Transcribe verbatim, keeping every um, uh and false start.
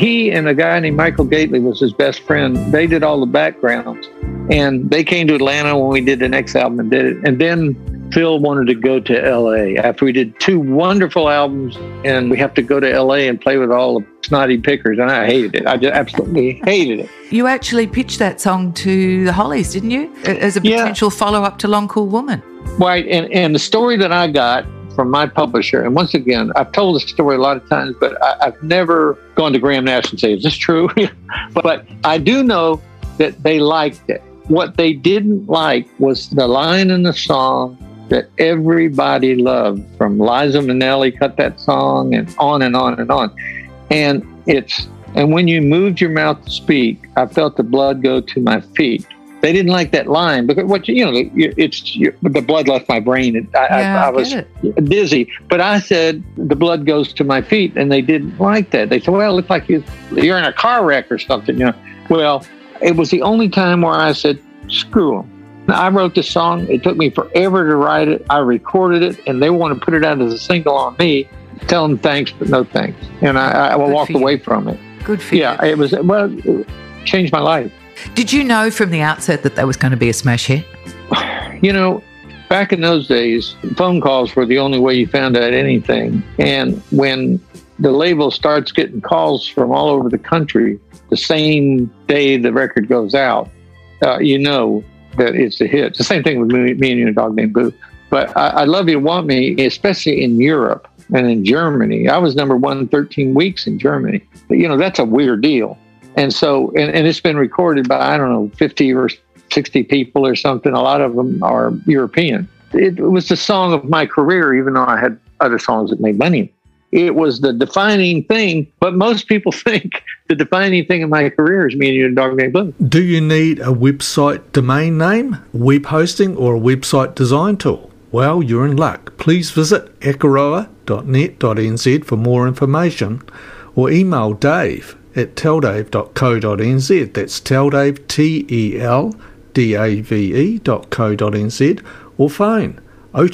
he and a guy named Michael Gately was his best friend. They did all the backgrounds, and they came to Atlanta when we did the next album and did it. And then Phil wanted to go to L A after we did two wonderful albums, and we have to go to L A and play with all the snotty pickers, and I hated it. I just absolutely hated it. You actually pitched that song to the Hollies, didn't you, as a potential yeah. follow-up to Long Cool Woman? Right, and, and the story that I got from my publisher, and once again, I've told this story a lot of times, but I, I've never gone to Graham Nash and say, is this true? But I do know that they liked it. What they didn't like was the line in the song that everybody loved, from Liza Minnelli cut that song, and on and on and on. And it's, and when you moved your mouth to speak, I felt the blood go to my feet. They didn't like that line because what you know, it's the blood left my brain. It, I, yeah, I, I was it. dizzy, but I said the blood goes to my feet, and they didn't like that. They said, "Well, it looks like you you're in a car wreck or something." You know, well, it was the only time where I said, "Screw them." I wrote the song. It took me forever to write it. I recorded it, and they want to put it out as a single on me. Tell them thanks, but no thanks, and I, I walked away from it. Good for yeah, you. Yeah, it was well, it changed my life. Did you know from the outset that that was going to be a smash hit? You know, back in those days, phone calls were the only way you found out anything. And when the label starts getting calls from all over the country the same day the record goes out, uh, you know that it's a hit. It's the same thing with me, me and You and a Dog Named Boo. But I, I Love You Want Me, especially in Europe and in Germany. I was number one thirteen weeks in Germany. But, you know, that's a weird deal. And so, and, and it's been recorded by, I don't know, fifty or sixty people or something. A lot of them are European. It was the song of my career, even though I had other songs that made money. It was the defining thing, but most people think the defining thing in my career is Me and You and a Dog Named Boo. Do you need a website domain name, web hosting, or a website design tool? Well, you're in luck. Please visit akaroa dot net dot n z for more information, or email Dave at teldave dot co dot n z. That's teldave, T E L D A V E dot co dot n z, or phone